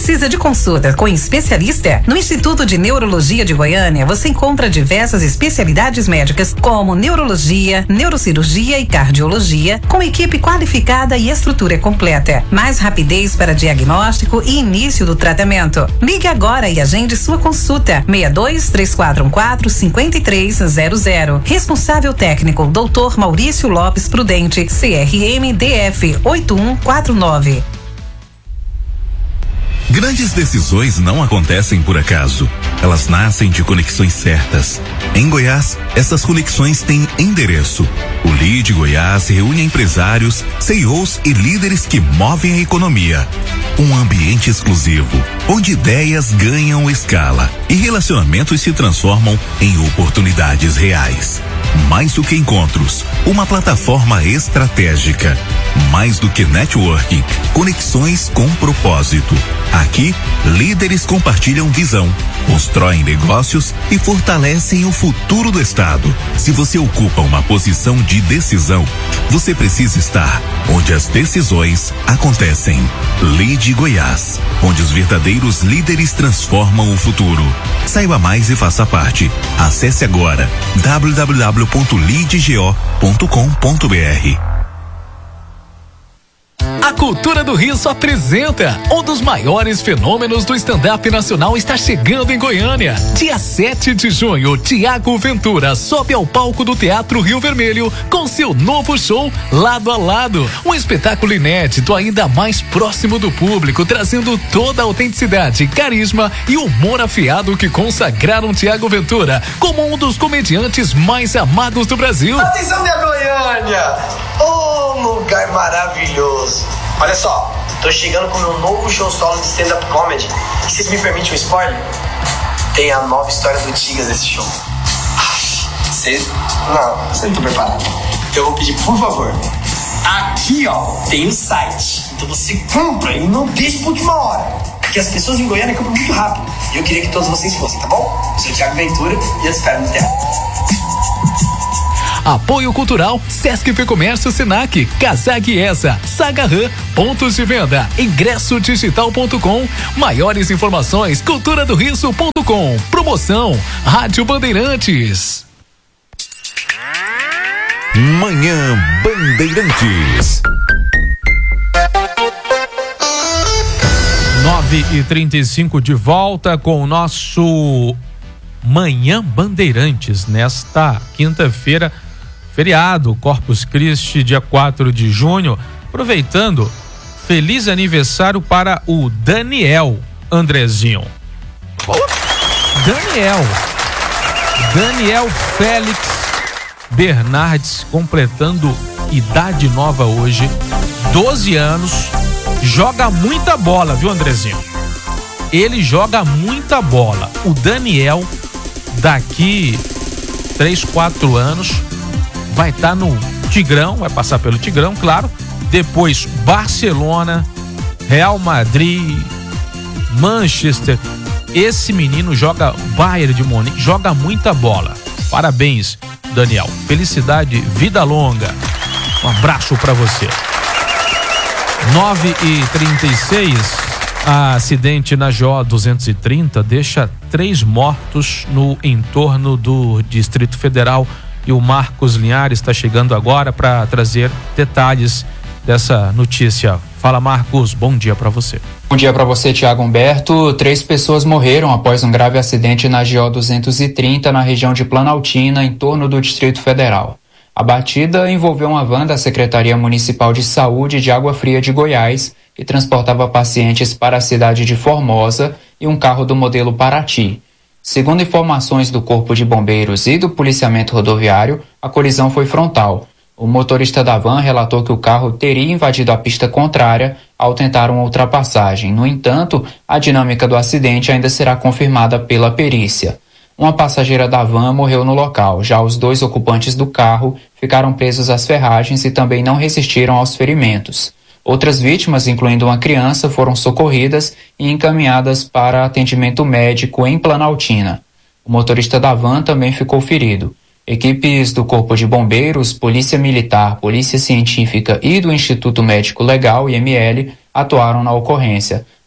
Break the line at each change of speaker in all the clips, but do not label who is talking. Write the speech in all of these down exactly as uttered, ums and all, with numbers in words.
Precisa de consulta com especialista? No Instituto de Neurologia de Goiânia, você encontra diversas especialidades médicas, como neurologia, neurocirurgia e cardiologia, com equipe qualificada e estrutura completa. Mais rapidez para diagnóstico e início do tratamento. Ligue agora e agende sua consulta. seis dois, três quatro um quatro, cinco três zero zero. Responsável técnico, doutor Maurício Lopes Prudente, C R M D F oito um quatro nove.
Grandes decisões não acontecem por acaso. Elas nascem de conexões certas. Em Goiás, essas conexões têm endereço. O Lead Goiás reúne empresários, C E Os e líderes que movem a economia. Um ambiente exclusivo, onde ideias ganham escala e relacionamentos se transformam em oportunidades reais. Mais do que encontros, uma plataforma estratégica. Mais do que networking, conexões com propósito. Aqui, líderes compartilham visão, constroem negócios e fortalecem o futuro do estado. Se você ocupa uma posição de decisão, você precisa estar onde as decisões acontecem. Lead Goiás, onde os verdadeiros líderes transformam o futuro. Saiba mais e faça parte. Acesse agora w w w ponto lead go ponto com ponto b r.
A Cultura do Riso apresenta um dos maiores fenômenos do stand-up nacional está chegando em Goiânia. Dia sete de junho, Tiago Ventura sobe ao palco do Teatro Rio Vermelho com seu novo show Lado a Lado. Um espetáculo inédito ainda mais próximo do público, trazendo toda a autenticidade, carisma e humor afiado que consagraram Tiago Ventura como um dos comediantes mais amados do Brasil.
Atenção, minha Goiânia! Oh, lugar maravilhoso! Olha só, tô chegando com meu novo show solo de stand-up comedy. E vocês me permitem um spoiler? Tem a nova história do Tigas nesse show. Vocês... Não, vocês não estão preparados. Então eu vou pedir, por favor, aqui ó, tem um site. Então você compra e não deixa pra última hora. Porque as pessoas em Goiânia compram muito rápido. E eu queria que todos vocês fossem, tá bom? Eu sou o Thiago Ventura e eu espero no teatro.
Apoio Cultural, Sesc Fecomércio Senac, Casag Essa, Saga Ram, pontos de venda, ingresso digital ponto com, maiores informações, cultura do riso ponto com, promoção, Rádio Bandeirantes.
Manhã Bandeirantes.
nove e trinta e cinco de volta com o nosso Manhã Bandeirantes nesta quinta-feira, feriado, Corpus Christi, dia quatro de junho. Aproveitando, feliz aniversário para o Daniel Andrezinho. Daniel. Daniel Félix Bernardes, completando idade nova hoje, doze anos, joga muita bola, viu, Andrezinho? Ele joga muita bola. O Daniel, daqui três, quatro anos, vai estar tá no Tigrão, vai passar pelo Tigrão, claro. Depois Barcelona, Real Madrid, Manchester. Esse menino joga, Bayern de Munique, joga muita bola. Parabéns, Daniel. Felicidade, vida longa. Um abraço para você. nove e trinta e seis, acidente na G O duzentos e trinta deixa três mortos no entorno do Distrito Federal. E o Marcos Linhares está chegando agora para trazer detalhes dessa notícia. Fala, Marcos, bom dia para você.
Bom dia para você, Tiago Humberto. Três pessoas morreram após um grave acidente na G O duzentos e trinta na região de Planaltina, em torno do Distrito Federal. A batida envolveu uma van da Secretaria Municipal de Saúde de Água Fria de Goiás, que transportava pacientes para a cidade de Formosa, e um carro do modelo Paraty. Segundo informações do Corpo de Bombeiros e do Policiamento Rodoviário, a colisão foi frontal. O motorista da van relatou que o carro teria invadido a pista contrária ao tentar uma ultrapassagem. No entanto, a dinâmica do acidente ainda será confirmada pela perícia. Uma passageira da van morreu no local. Já os dois ocupantes do carro ficaram presos às ferragens e também não resistiram aos ferimentos. Outras vítimas, incluindo uma criança, foram socorridas e encaminhadas para atendimento médico em Planaltina. O motorista da van também ficou ferido. Equipes do Corpo de Bombeiros, Polícia Militar, Polícia Científica e do Instituto Médico Legal, I M L, atuaram na ocorrência.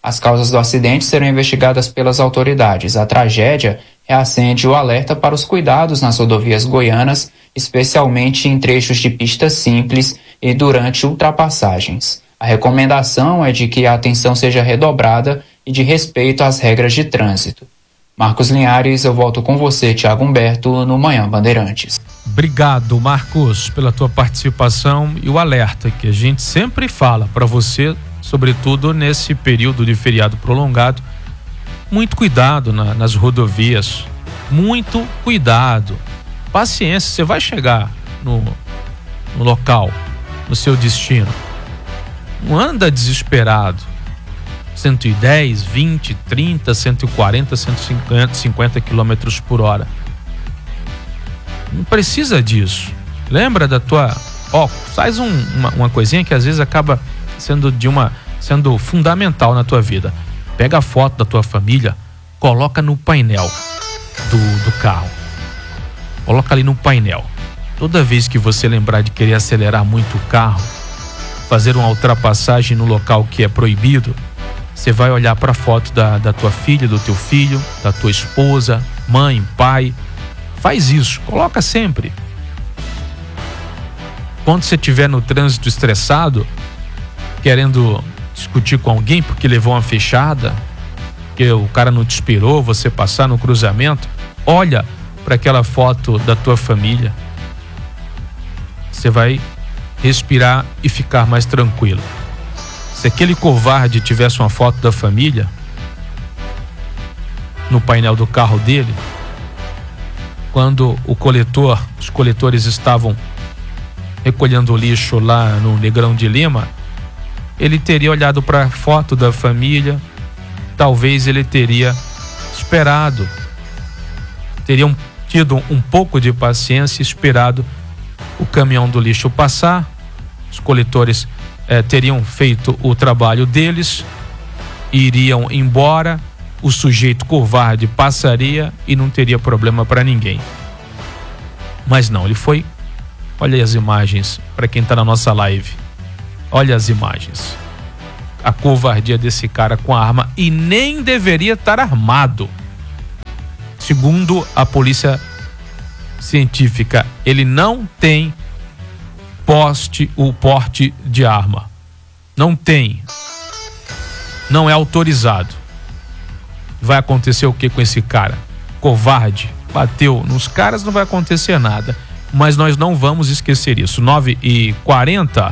As causas do acidente serão investigadas pelas autoridades. A tragédia reacende o alerta para os cuidados nas rodovias goianas, especialmente em trechos de pista simples e durante ultrapassagens. A recomendação é de que a atenção seja redobrada e de respeito às regras de trânsito. Marcos Linhares, eu volto com você, Thiago Humberto, no Manhã Bandeirantes.
Obrigado, Marcos, pela tua participação e o alerta que a gente sempre fala para você, sobretudo nesse período de feriado prolongado. Muito cuidado na, nas rodovias, muito cuidado, paciência, você vai chegar no, no local, no seu destino. Não anda desesperado. cento e dez, vinte, trinta, cento e quarenta, cento e cinquenta quilômetros por hora. Não precisa disso. Lembra da tua... Ó, faz um, uma, uma coisinha que às vezes acaba sendo de uma sendo fundamental na tua vida. Pega a foto da tua família, coloca no painel do, do carro. Coloca ali no painel. Toda vez que você lembrar de querer acelerar muito o carro, fazer uma ultrapassagem no local que é proibido, você vai olhar para a foto da, da tua filha, do teu filho, da tua esposa, mãe, pai. Faz isso, coloca sempre. Quando você estiver no trânsito estressado, querendo discutir com alguém porque levou uma fechada, que o cara não te esperou, você passar no cruzamento, olha para aquela foto da tua família. Você vai respirar e ficar mais tranquilo. Se aquele covarde tivesse uma foto da família no painel do carro dele, quando o coletor, os coletores estavam recolhendo o lixo lá no Negrão de Lima, ele teria olhado para a foto da família, talvez ele teria esperado, teriam tido um pouco de paciência, esperado o caminhão do lixo passar, os coletores eh, teriam feito o trabalho deles, iriam embora, o sujeito covarde passaria e não teria problema para ninguém. Mas não, ele foi. Olha as imagens para quem está na nossa live. Olha as imagens. A covardia desse cara com a arma, e nem deveria estar armado. Segundo a polícia científica, ele não tem poste, o porte de arma. Não tem. Não é autorizado. Vai acontecer o que com esse cara? Covarde, bateu nos caras, não vai acontecer nada. Mas nós não vamos esquecer isso. nove e quarenta.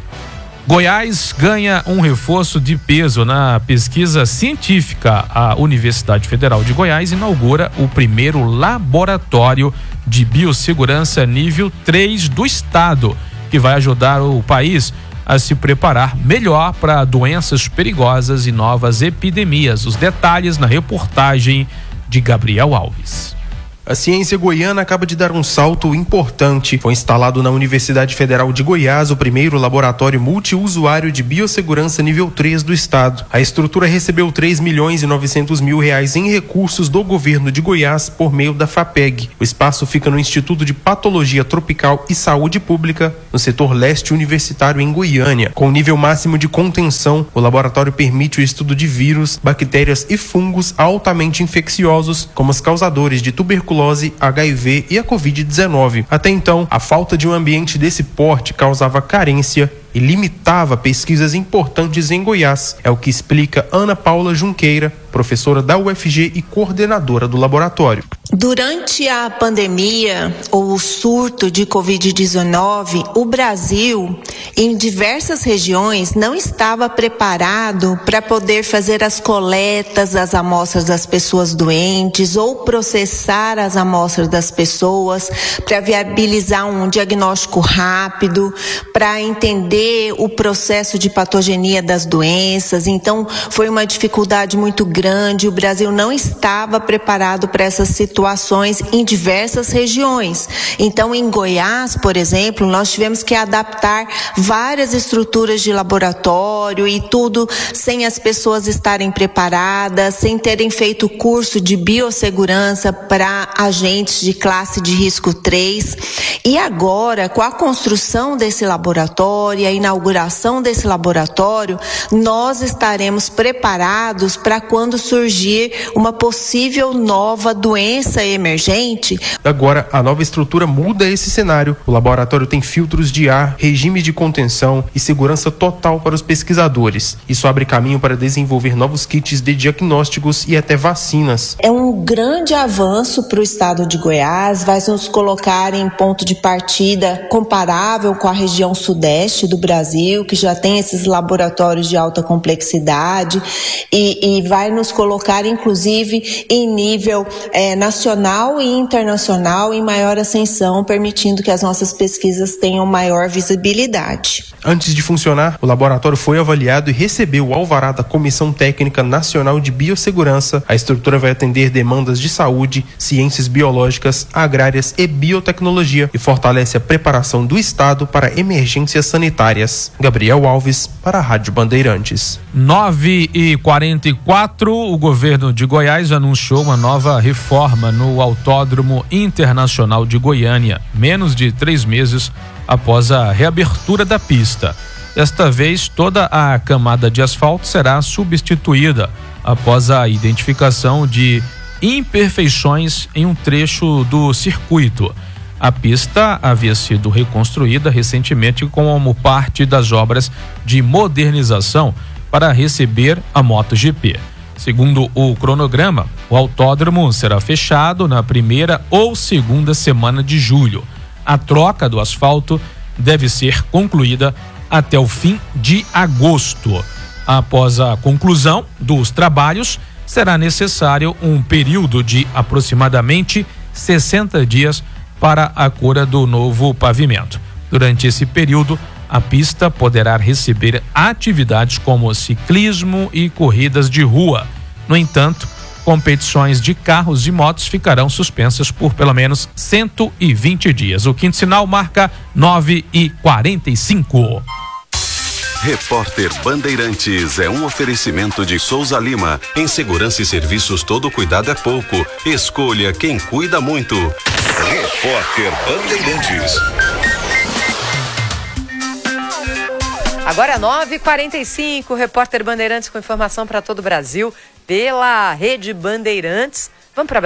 Goiás ganha um reforço de peso na pesquisa científica. A Universidade Federal de Goiás inaugura o primeiro laboratório de biossegurança nível três do estado, que vai ajudar o país a se preparar melhor para doenças perigosas e novas epidemias. Os detalhes na reportagem de Gabriel Alves.
A ciência goiana acaba de dar um salto importante. Foi instalado na Universidade Federal de Goiás o primeiro laboratório multiusuário de biossegurança nível três do estado. A estrutura recebeu três milhões e novecentos mil reais em recursos do governo de Goiás por meio da FAPEG. O espaço fica no Instituto de Patologia Tropical e Saúde Pública, no setor leste universitário em Goiânia. Com nível máximo de contenção, o laboratório permite o estudo de vírus, bactérias e fungos altamente infecciosos, como os causadores de tuberculose, H I V e a covid dezenove. Até então, a falta de um ambiente desse porte causava carência e limitava pesquisas importantes em Goiás. É o que explica Ana Paula Junqueira, professora da U F G e coordenadora do laboratório.
Durante a pandemia, ou o surto de covid dezenove, o Brasil, em diversas regiões, não estava preparado para poder fazer as coletas das amostras das pessoas doentes ou processar as amostras das pessoas para viabilizar um diagnóstico rápido, para entender o processo de patogenia das doenças. Então, foi uma dificuldade muito grande grande, o Brasil não estava preparado para essas situações em diversas regiões. Então, em Goiás, por exemplo, nós tivemos que adaptar várias estruturas de laboratório e tudo sem as pessoas estarem preparadas, sem terem feito curso de biossegurança para agentes de classe de risco três. E agora, com a construção desse laboratório, a inauguração desse laboratório, nós estaremos preparados para quando surgir uma possível nova doença emergente.
Agora, a nova estrutura muda esse cenário. O laboratório tem filtros de ar, regime de contenção e segurança total para os pesquisadores. Isso abre caminho para desenvolver novos kits de diagnósticos e até vacinas.
É um grande avanço para o estado de Goiás, vai nos colocar em ponto de partida comparável com a região sudeste do Brasil, que já tem esses laboratórios de alta complexidade, e, e vai nos colocar, inclusive, em nível é, nacional e internacional, em maior ascensão, permitindo que as nossas pesquisas tenham maior visibilidade.
Antes de funcionar, o laboratório foi avaliado e recebeu o alvará da Comissão Técnica Nacional de Biossegurança. A estrutura vai atender demandas de saúde, ciências biológicas, agrárias e biotecnologia e fortalece a preparação do Estado para emergências sanitárias. Gabriel Alves, para a Rádio Bandeirantes.
nove e quarenta e quatro, o governo de Goiás anunciou uma nova reforma no Autódromo Internacional de Goiânia, menos de três meses após a reabertura da pista. Desta vez, toda a camada de asfalto será substituída após a identificação de imperfeições em um trecho do circuito. A pista havia sido reconstruída recentemente como parte das obras de modernização para receber a MotoGP. Segundo o cronograma, o autódromo será fechado na primeira ou segunda semana de julho. A troca do asfalto deve ser concluída até o fim de agosto. Após a conclusão dos trabalhos, será necessário um período de aproximadamente sessenta dias para a cura do novo pavimento. Durante esse período, a pista poderá receber atividades como ciclismo e corridas de rua. No entanto, competições de carros e motos ficarão suspensas por pelo menos cento e vinte dias. O quinto sinal marca nove e quarenta e cinco.
Repórter Bandeirantes é um oferecimento de Souza Lima. Em segurança e serviços, todo cuidado é pouco. Escolha quem cuida muito. Repórter Bandeirantes.
Agora nove e quarenta e cinco, Repórter Bandeirantes com informação para todo o Brasil pela Rede Bandeirantes. Vamos para